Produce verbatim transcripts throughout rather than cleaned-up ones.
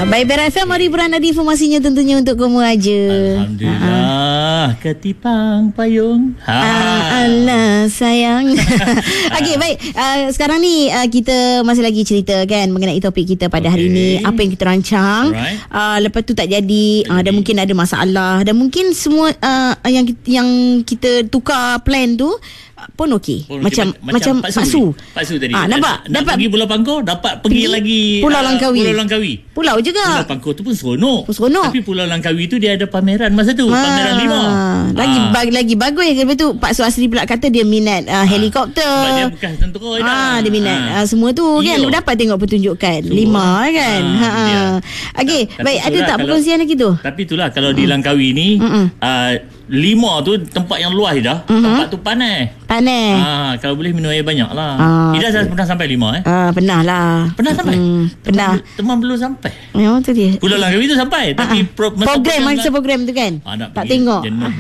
Baik, Berat F M, mari beranda di informasinya tentunya untuk kamu aja. Alhamdulillah, ha. Ketipang payung. Ha. Allah sayang. Okey, baik. Uh, sekarang ni uh, kita masih lagi cerita kan mengenai topik kita pada okay. hari ini. Apa yang kita rancang. Uh, lepas tu tak jadi. Uh, dan mungkin ada masalah. Dan mungkin semua uh, yang yang kita tukar plan tu pun okey. Pun macam okay. macam Pak Su. Pak Su tadi. Ah, nampak? Nak, dapat pergi Pulau Pangkor, dapat pergi, pergi lagi Pulau Langkawi. Uh, Pulau Langkawi. Pulau juga. Pulau Pangkor tu pun seronok. Pun seronok. Tapi Pulau Langkawi tu dia ada pameran masa tu, ah, pameran lima. Lagi ah. bag, lagi bagus. Lepas tu Pak Su Asri pula kata dia minat uh, helikopter. Sebab dia bekas tentera dah. Ah, dia minat ah. uh, semua tu kan. Dia dapat tengok pertunjukan so, lima kan. Ha. ha. Okey, baik, ada tak perkongsian lagi tu? Tapi itulah kalau hmm. di Langkawi ni uh, lima tu tempat yang luas dah. Uh-huh. Tempat tu panas. Panas. Ah, kalau boleh minum air banyak lah. Ah, Ida okay. pernah sampai lima eh? Ah, pernah lah. Pernah sampai? Hmm, pernah. Teman belum sampai. Memang tu dia. Pulau Langkawi tu sampai. Ah, tapi ah. pro, program masa program tu kan. Ah, tak pergi, tengok.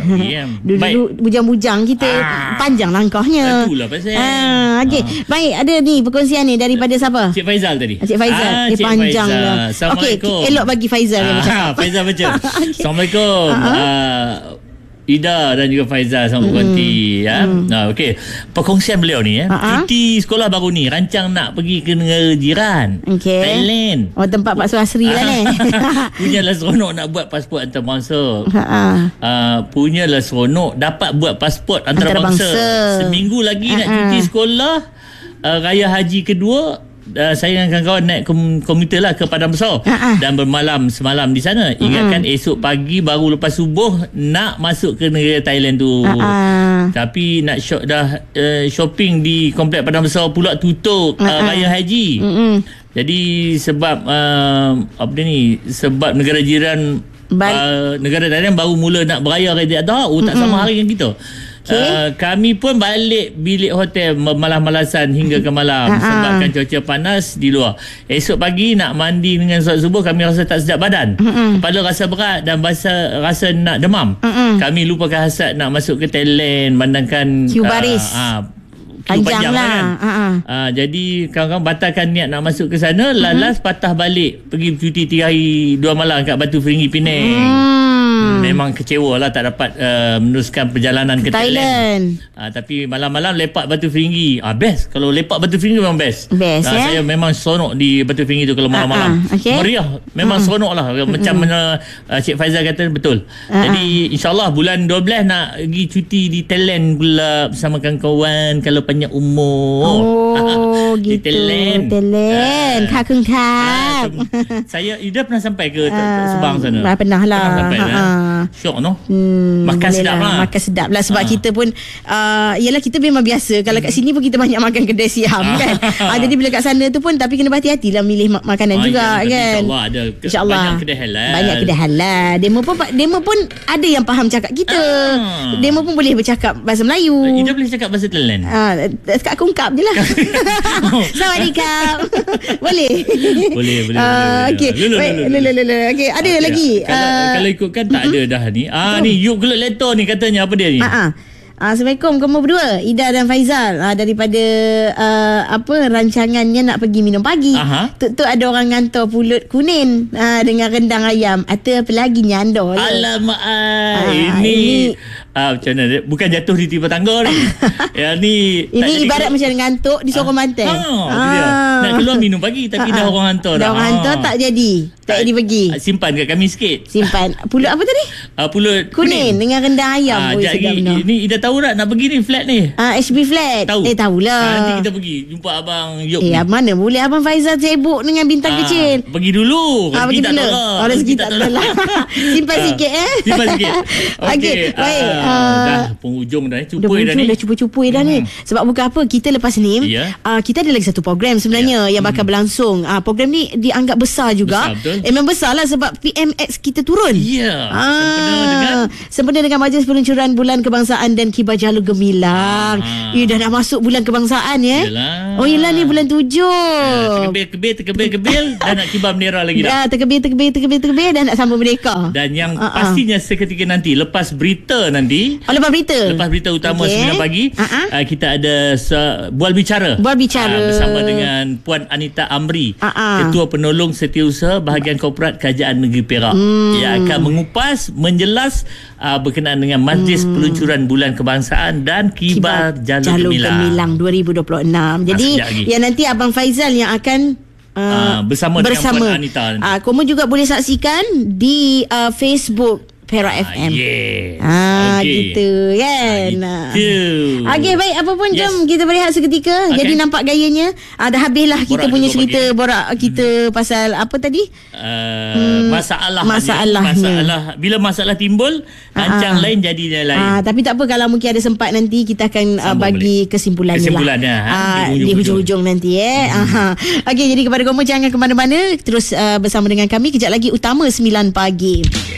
Dulu bujang-bujang kita ah. panjang langkahnya. Itulah pasal. Ah, okey. Ah. Baik, ada ni perkongsian ni daripada siapa? Cik Faizal tadi. Cik Faizal. Ah, eh, Cik panjang Faizal. lah. Assalamualaikum. Okey, elok bagi Faizal ah, yang bercakap. Faizal baca. Okay. Assalamualaikum. Ah. Uh, Ida dan juga Faizal sama Kuanti mm. ya. Mm. Nah, okey. Perkongsian beliau ni ya. Uh-huh. Cuti sekolah baru ni rancang nak pergi ke negara jiran. Okay. Thailand. Oh, tempat Pak Su Asri lah ni. Punyalah seronok nak buat pasport antarabangsa. Uh-huh. Uh, punyalah seronok dapat buat pasport antarabangsa. Antarabangsa. Seminggu lagi uh-huh. nak cuti sekolah uh, raya haji kedua. Uh, saya dengan kawan-kawan naik kom- komuter lah ke Padang Besar uh-uh. dan bermalam semalam di sana. Ingatkan uh-uh. esok pagi baru lepas subuh nak masuk ke negara Thailand tu. Uh-uh. Tapi nak shop dah uh, shopping di komplek Padang Besar pula tutup uh-uh. uh, raya haji. Uh-uh. Jadi sebab uh, apa ni? Sebab negara jiran uh, negara Thailand baru mula nak beraya Raya Adha, oh tak uh-uh. sama hari dengan kita. Okay. Uh, kami pun balik bilik hotel malas-malasan hingga ke malam uh-huh. sebabkan cuaca panas di luar. Esok pagi nak mandi dengan solat subuh, kami rasa tak sedap badan. Uh-huh. Kepala rasa berat dan rasa, rasa nak demam. Uh-huh. Kami lupakan hasrat nak masuk ke Thailand, bandangkan queue baris. Uh, uh, Panjang, panjang lah kan. uh-huh. uh, Jadi kawan-kawan batalkan niat nak masuk ke sana. uh-huh. Lalas patah balik pergi cuti tiga hari dua malam kat Batu Feringhi, Penang. uh-huh. Memang kecewa lah tak dapat uh, meneruskan perjalanan ke Thailand, Thailand. Uh, Tapi malam-malam lepak Batu Feringhi ah, best. Kalau lepak Batu Feringhi memang best, best uh, ya? Saya memang seronok di Batu Feringhi tu kalau malam-malam. uh-uh. okay. Meriah. Memang uh-uh. seronok lah. Macam uh-uh. mana uh, Cik Faizal kata betul. uh-uh. Jadi insyaAllah bulan dua belas nak pergi cuti di Thailand pula bersama kawan-kawan kalau panjang umur. Oh gitu. Di Thailand, Thailand. uh, Kakung Kap. uh, Saya Ida pernah sampai ke uh, Subang sana? Pernah lah. Pernah sampai uh-uh. kan? Syok no. Hmm, makan sedap lah. Makan sedap lah. Sebab ha. kita pun uh, yelah kita memang biasa. Kalau kat sini pun kita banyak makan kedai siam kan. uh, Jadi bila kat sana tu pun, tapi kena berhati-hati lah milih mak- makanan ha, juga ya, kan. InsyaAllah ada ke- InsyaAllah. banyak kedai halal. Banyak kedai halal. Demo pun demo pun ada yang faham cakap kita. uh. Demo pun boleh bercakap bahasa Melayu. Ida boleh cakap bahasa Thailand? uh, Kat kungkap je lah. Sawadikap. Boleh. Boleh boleh, uh, boleh, okay. Lulu, lulu, lulu. Lulu, lulu. Okay. Ada okay. lagi Kalau, uh, kalau ikutkan tak ada dah ni. Ah ni Yuk Gelut Leto ni katanya apa dia ni? Ha ah. Assalamualaikum kamu berdua, Ida dan Faizal. Ah, daripada uh, apa rancangannya nak pergi minum pagi. Tu ada orang ngantor pulut kunin uh, dengan rendang ayam. Atau apa lagi nyandol. Alamak. Ah, ini, ini ah, macam mana? Bukan jatuh di tiba tangga ni. Yang ni ini ibarat macam ngantuk di Sorong Banten. Ha, ah. Nak keluar minum pagi tapi ah. dah orang hantar dah. Dah orang hantar tak jadi. Tak jadi pergi. Simpan kat kami sikit. Simpan. Pulut apa tadi? Uh, pulut kuning, kuning dengan rendang ayam. Ah, jadi ini Ida tahu tak nak pergi ni flat ni? Ah, H B flat. Tahu. Eh tahulah. Ah, nanti kita pergi jumpa abang Yop. Eh, ni. Mana boleh abang Faizal sibuk dengan bintang ah, kecil. Pergi dulu. Ah, pergi dulu. Oh, rezeki tak tolong. Simpan ah, sikit eh. Simpan sikit. Okey. Okay. Baik. Ah, uh, dah penghujung dah ni. Cupui dah, dah ni. Dah cupu-cupui dah hmm. ni. Sebab bukan apa, kita lepas ni yeah. uh, kita ada lagi satu program sebenarnya yeah. yang bakal hmm. berlangsung. Uh, program ni dianggap besar juga. Besar, eh, memang besar lah sebab P M X kita turun. Ya. Yeah. Ah, sempena dengan sempena dengan Majlis Peluncuran Bulan Kebangsaan dan Kibar Jalur Gemilang. Ah. Eh, dah nak masuk bulan kebangsaan ya. Yalah. Oh yelah ni bulan tujuh. Ya, terkebir, terkebir, terkebir dah nak kibar bendera lagi dah. Ya, terkebir, terkebir, terkebir, terkebir dah nak sambung merdeka. Dan yang uh-uh. pastinya seketika nanti lepas berita nanti Siti. Oh, lepas berita. Lepas berita utama okay. sembilan pagi, uh-huh. uh, kita ada se- Bual Bicara. Bual Bicara. Uh, bersama dengan Puan Anita Amri, uh-huh. Ketua Penolong Setiausaha Bahagian Korporat Kerajaan Negeri Perak. Hmm. Yang akan mengupas, menjelas uh, berkenaan dengan Majlis hmm. Peluncuran Bulan Kebangsaan dan Kibar, Kibar Jalur, Jalur Gemilang. Gemilang dua ribu dua puluh enam. Jadi, ya nanti Abang Faizal yang akan Uh, uh, bersama, bersama dengan Puan Anita. Uh, Kamu juga boleh saksikan di uh, Facebook Perak uh, F M. Yes. Ah, okay. Gitu kan. Gitu. Okey, baik, apa pun yes. jom kita berehat seketika. Okay. Jadi nampak gayanya uh, dah habislah borak kita punya cerita bagi. borak kita hmm. pasal apa tadi? Uh, hmm, masalah masalahnya. Masalah bila masalah timbul, rancang uh-huh. lain jadi yang lain. Uh, tapi tak apa, kalau mungkin ada sempat nanti kita akan uh, bagi kesimpulannya, kesimpulannya lah. Ha, uh, di hujung-hujung nanti eh. Hmm. Uh-huh. Okey, jadi kepada kamu jangan ke mana-mana, terus uh, bersama dengan kami. Kejap lagi Utama sembilan pagi.